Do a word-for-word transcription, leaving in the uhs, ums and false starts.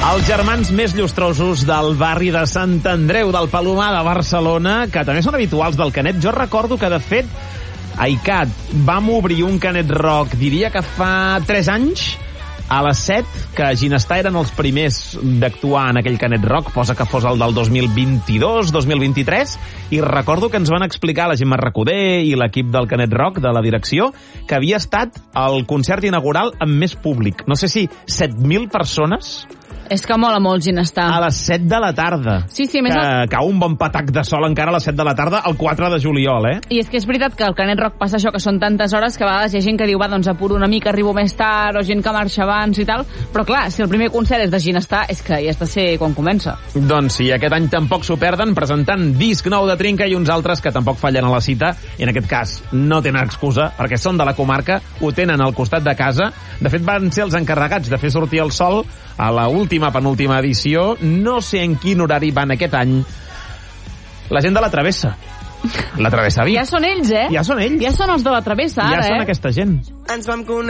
Els germans més llustrosos del barri de Sant Andreu del Palomar de Barcelona, que també són habituals del Canet. Jo recordo que, de fet, a I C A T vam obrir un Canet Rock, diria que fa tres anys, a les set, que Ginestar eren els primers d'actuar en aquell Canet Rock, posa que fos el del dos mil vint-i-dos, dos mil vint-i-tres, i recordo que ens van explicar la Gemma Recoder i l'equip del Canet Rock, de la direcció, que havia estat el concert inaugural amb més públic. No sé si set mil persones... És que mola molt Ginestar. A les set de la tarda. Sí, sí, més que el... cau un bon patac de sol encara a les set de la tarda, el quatre de juliol, eh? I és que és veritat que el Canet Rock passa això, que són tantes hores que a vegades hi ha gent que diu, va, doncs apuro una mica, arribo més tard, o gent que marxa abans i tal, però clar, si el primer concert és de Ginestar, és que ja has de ser quan comença. Doncs sí, aquest any tampoc s'ho perden, presentant disc nou de Trinca i uns altres que tampoc fallen a la cita, i en aquest cas no tenen excusa, perquè són de la comarca, ho tenen al costat de casa. De fet, van ser els encarregats de fer sortir el sol a la última, penúltima edició. No sé en quin horari van aquest any. La gent de la Travessa. La Travessa Vic. Ja són ells, eh? Ja són ells. Ja són els de la Travessa, ara, ja eh? són aquesta gent. Ens vam conèixer